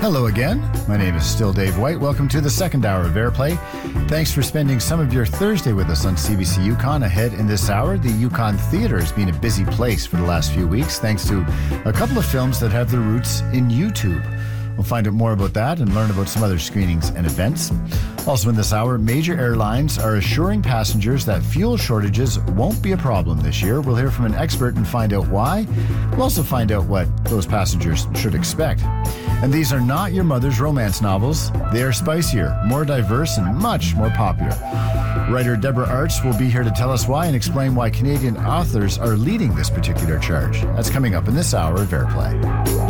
Hello again. My name is still Dave White. Welcome to the second hour of Airplay. Thanks for spending some of your Thursday with us on CBC Yukon. Ahead in this hour, the Yukon Theatre has been a busy place for the last few weeks thanks to a couple of films that have their roots in YouTube. We'll find out more about that and learn about some other screenings and events. Also in this hour, major airlines are assuring passengers that fuel shortages won't be a problem this year. We'll hear from an expert and find out why. We'll also find out what those passengers should expect. And these are not your mother's romance novels. They are spicier, more diverse, and much more popular. Writer Deborah Arts will be here to tell us why and explain why Canadian authors are leading this particular charge. That's coming up in this hour of Airplay.